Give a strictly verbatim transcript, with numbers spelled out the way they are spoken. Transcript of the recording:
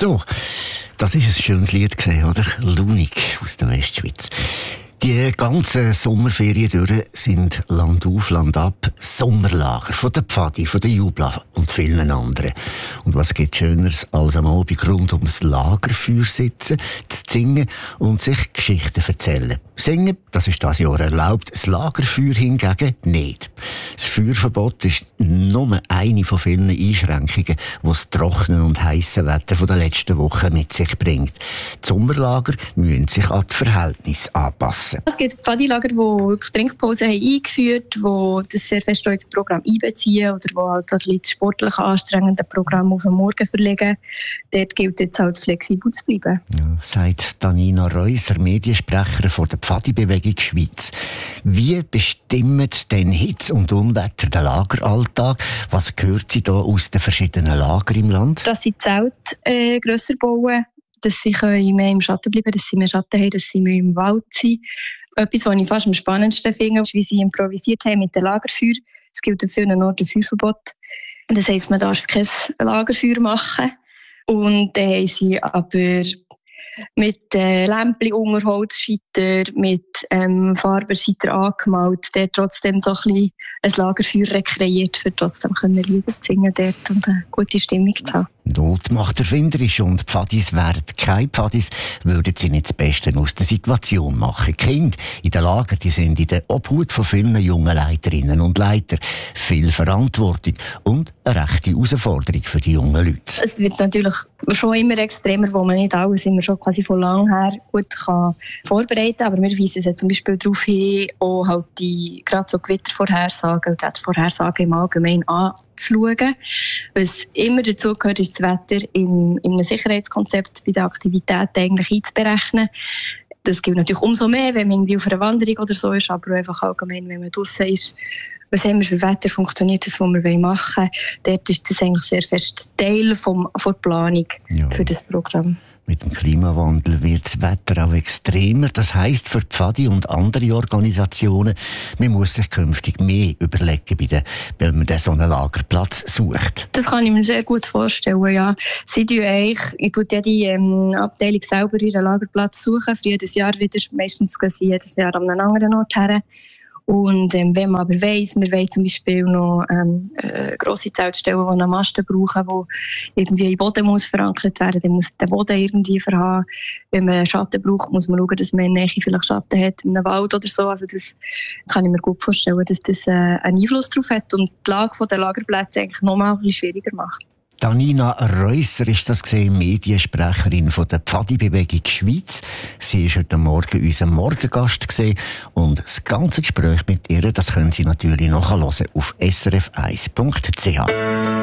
So, das ist ein schönes Lied gewesen, oder? Lunik aus der Westschweiz. Die ganzen Sommerferien durch sind Land auf, Land ab Sommerlager von der Pfadi, von der Jubla und vielen anderen. Und was gibt Schöneres als am Abend rund ums Lagerfeuer sitzen, zu singen und sich Geschichten erzählen. Singen, das ist dieses Jahr erlaubt, das Lagerfeuer hingegen nicht. Das Feuerverbot ist nur eine von vielen Einschränkungen, die das trockene und heisse Wetter von der letzten Woche mit sich bringt. Die Sommerlager müssen sich an die Verhältnisse anpassen. Es gibt Pfadilager, die wirklich Trinkpausen haben eingeführt haben, die das sehr fest ins Programm einbeziehen oder die halt so ein das sportlich anstrengende Programm auf den Morgen verlegen. Dort gilt jetzt halt flexibel zu bleiben. Ja, sagt Danina Reuser, Mediensprecherin von der Pfadi-Bewegung Schweiz. Wie bestimmt denn Hitze und Unwetter den Lageralltag? Was gehört sie da aus den verschiedenen Lagern im Land? Dass sie Zelte äh, grösser bauen, dass sie mehr im Schatten bleiben können, dass sie mehr Schatten haben, dass sie mehr im Wald sind. Etwas, was ich fast am spannendsten finde, ist, wie sie improvisiert haben mit dem Lagerfeuer. Es gilt an vielen Orten ein Feuerverbot. Das heisst, man darf kein Lagerfeuer machen. Und dann haben sie aber mit äh, Lämpchen unter Holzscheiter, mit ähm, Farbenscheiter angemalt, der trotzdem so ein bisschen ein Lagerfeuer rekreiert, für trotzdem können Lieder singen dort und eine gute Stimmung zu haben. Not macht erfinderisch und Pfadis werden keine Pfadis, würden sie nicht das Beste aus der Situation machen. Die Kinder in den Lagern, die sind in der Obhut von vielen jungen Leiterinnen und Leiter. Viel Verantwortung und eine rechte Herausforderung für die jungen Leute. Es wird natürlich schon immer extremer, wo man nicht alles immer schon quasi von lang her gut kann vorbereiten kann. Aber wir weisen es zum Beispiel darauf hin, auch halt die, gerade so Gewittervorhersagen und die Vorhersagen im Allgemeinen anzuschauen. Was immer dazu gehört, ist das Wetter in, in einem Sicherheitskonzept bei den Aktivitäten eigentlich einzuberechnen. Das gilt natürlich umso mehr, wenn man irgendwie auf einer Wanderung oder so ist, aber einfach allgemein, wenn man draussen ist. Was haben wir für Wetter, funktioniert das, was wir machen wollen? Dort ist das eigentlich sehr fest Teil vom, von der Planung ja. für das Programm. Mit dem Klimawandel wird das Wetter auch extremer. Das heisst für die Pfadi und andere Organisationen, man muss sich künftig mehr überlegen, bei der, wenn man so einen Lagerplatz sucht. Das kann ich mir sehr gut vorstellen, ja. Sie tun eigentlich, ich tue ja die ähm, Abteilung selber ihren Lagerplatz suchen, für jedes Jahr wieder. Meistens gehen sie jedes Jahr an einem anderen Ort her. Und ähm, wenn man aber weiss, wir wollen zum Beispiel noch ähm, äh, grosse Zeltstellen, die einen Masten brauchen, die irgendwie im Boden muss verankert werden, dann muss der Boden irgendwie verhaben. Wenn man Schatten braucht, muss man schauen, dass man in der Nähe vielleicht Schatten hat, in einem Wald oder so. Also das kann ich mir gut vorstellen, dass das äh, einen Einfluss darauf hat und die Lage der Lagerplätze eigentlich noch mal ein bisschen schwieriger macht. Danina Reusser ist das gesehen, Mediensprecherin von der Pfadi-Bewegung Schweiz. Sie ist heute Morgen unser Morgengast gesehen und das ganze Gespräch mit ihr, das können Sie natürlich nachhören auf s r f eins punkt c h.